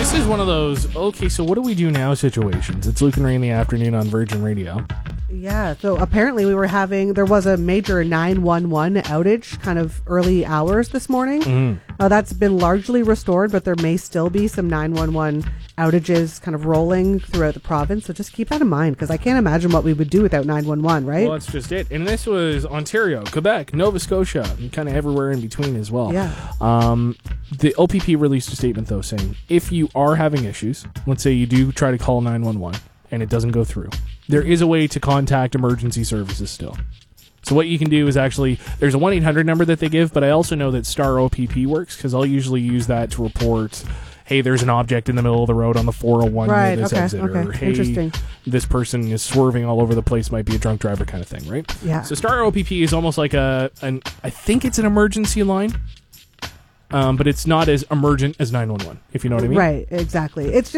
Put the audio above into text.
This is one of those, okay, so what do we do now situations. It's Luke and Ray in the afternoon on Virgin Radio. Yeah, so apparently there was a major 911 outage kind of early hours this morning. Mm-hmm. That's been largely restored, but there may still be some 911 outages kind of rolling throughout the province. So just keep that in mind, because I can't imagine what we would do without 911, right? Well, that's just it. And this was Ontario, Quebec, Nova Scotia, and kind of everywhere in between as well. Yeah. The OPP released a statement, though, saying if you are having issues, let's say you do try to call 911 and it doesn't go through, there is a way to contact emergency services still. So what you can do is actually, there's a 1-800 number that they give, but I also know that Star OPP works, because I'll usually use that to report, hey, there's an object in the middle of the road on the 401 near this exit. Or, hey, interesting. This person is swerving all over the place, might be a drunk driver kind of thing, right? Yeah. So Star OPP is almost like I think it's an emergency line, but it's not as emergent as 911, if you know what I mean. Right, exactly. It's